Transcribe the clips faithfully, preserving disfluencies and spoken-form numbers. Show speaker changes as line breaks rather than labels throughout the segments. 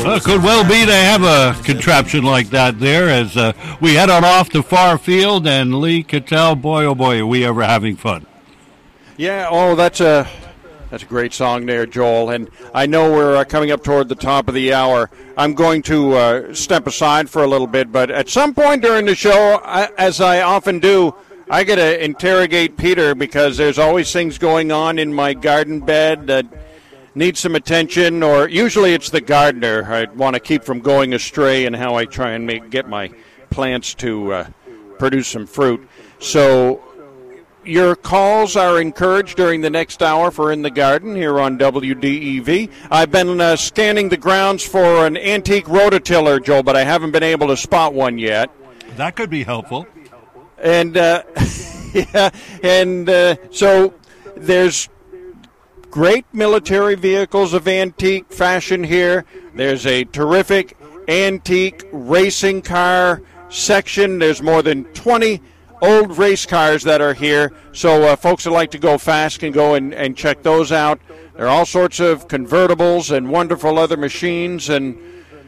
Well, it could well be they have a contraption like that there as uh, we head on off to far field, and Lee Cattell, boy, oh boy, are we ever having fun.
Yeah, oh, that's a that's a great song there, Joel. And I know we're uh, coming up toward the top of the hour. I'm going to uh, step aside for a little bit, but at some point during the show, I, as I often do, I got to interrogate Peter because there's always things going on in my garden bed that need some attention, or usually it's the gardener I want to keep from going astray and how I try and make get my plants to uh, produce some fruit. So your calls are encouraged during the next hour for In the Garden here on W D E V. I've been uh, scanning the grounds for an antique rototiller, Joe, but I haven't been able to spot one yet.
That could be helpful.
And uh, yeah, and uh, so there's great military vehicles of antique fashion here. There's a terrific antique racing car section. There's more than twenty old race cars that are here, so uh, folks that like to go fast can go and, and check those out. There are all sorts of convertibles and wonderful other machines, and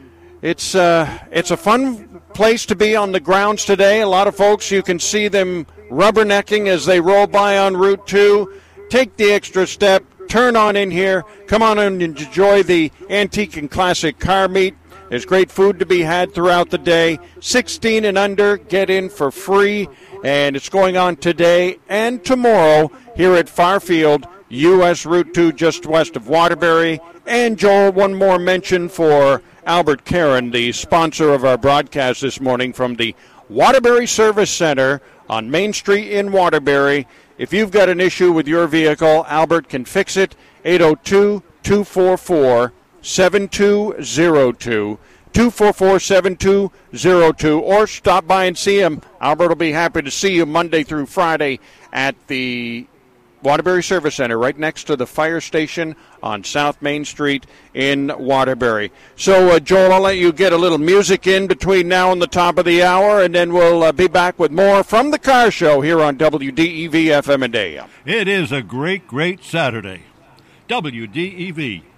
it's uh, it's a fun place to be on the grounds today. A lot of folks, you can see them rubbernecking as they roll by on Route two. Take the extra step, turn on in here, come on and enjoy the antique and classic car meet. There's great food to be had throughout the day. sixteen and under, get in for free. And it's going on today and tomorrow here at Farfield, U S Route two, just west of Waterbury. And, Joel, one more mention for Albert Karen, the sponsor of our broadcast this morning from the Waterbury Service Center on Main Street in Waterbury. If you've got an issue with your vehicle, Albert can fix it. eight oh two, two four four, seven two zero two. two four four, seven two zero two, or stop by and see him. Albert will be happy to see you Monday through Friday at the Waterbury Service Center, right next to the fire station on South Main Street in Waterbury. So, uh, Joel, I'll let you get a little music in between now and the top of the hour, and then we'll uh, be back with more from the Car Show here on W D E V F M and A M.
It is a great, great Saturday. W D E V.